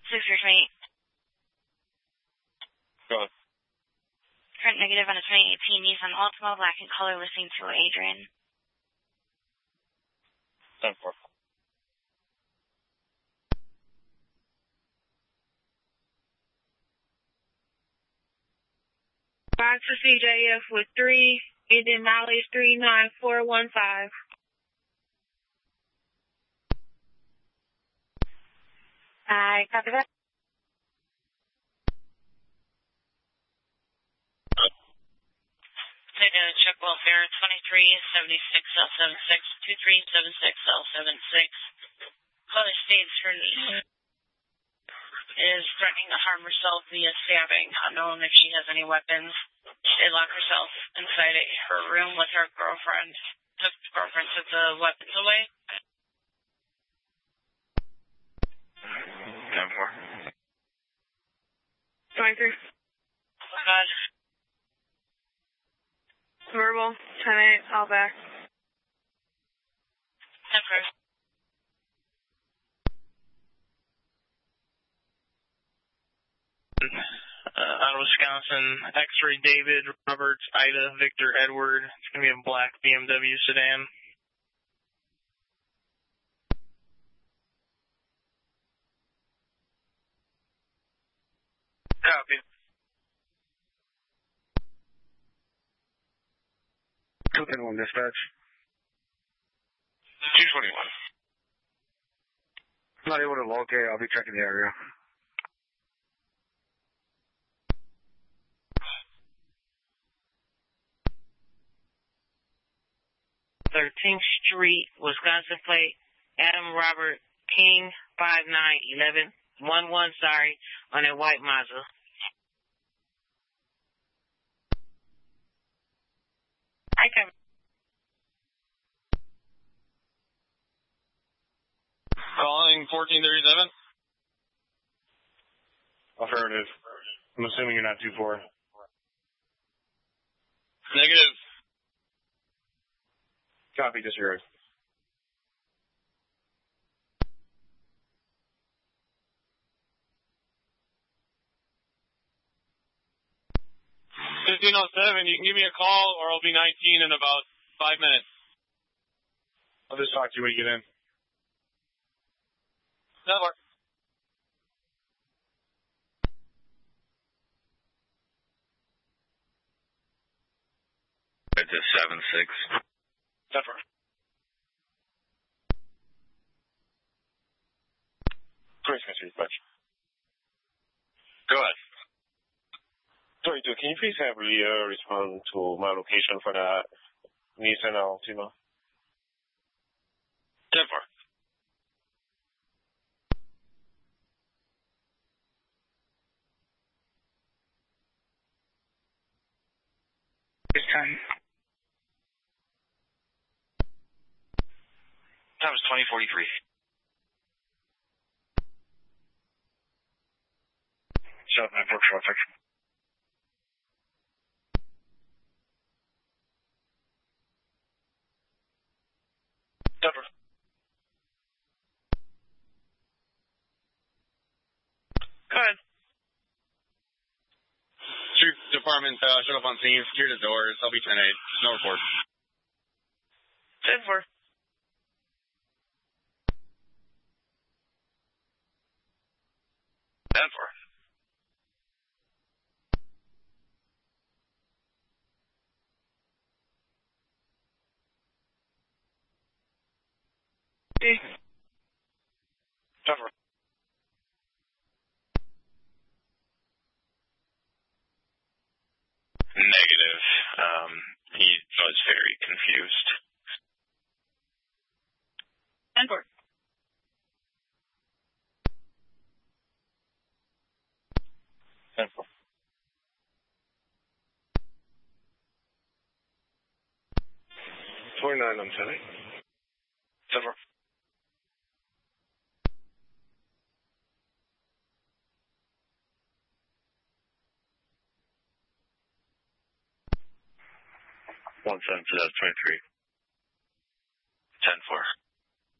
6-28. Go ahead. Current negative on a 2018 Nissan Altima, black in color, listening to Adrian. 10-4. Back to CJF with 3, Indian mileage 39415. I copy that. Check welfare 2376L76, 2376L76. Color states her niece is threatening to harm herself via stabbing, unknown if she has any weapons. She locked herself inside her room with her girlfriend. Girlfriend took the weapons away. 10-4. 23. God. Verbal, 10-8, all back. 10-4. Out of Wisconsin, X-Ray David, Roberts, Ida, Victor, Edward. It's going to be a black BMW sedan. Copy. 221 dispatch. 221. Not able to locate. I'll be checking the area. Street, Wisconsin plate, Adam Robert King, 5911, 11, sorry, on a white Mazda. I can. Calling 1437. Affirmative. I'm assuming you're not 2-4. Negative. Copy, disregard. $1507, you can give me a call or I'll be 19 in about 5 minutes. I'll just talk to you when you get in. Never. It's a 7-6. Never. Please answer your question. Go ahead. 22, can you please have Leah respond to my location for that Nissan Altima? 10-4. It's 10. Time is 20:43. South 94 traffic. Never. Go ahead. Street Department showed up on scene, secured the doors. I'll be 10-8. No report. 10-4. 10-4. Never. Negative. He was very confused. 10-4. 10-4. 29, I'm 10-8. 10-4. One 7 for that 23. 10-4.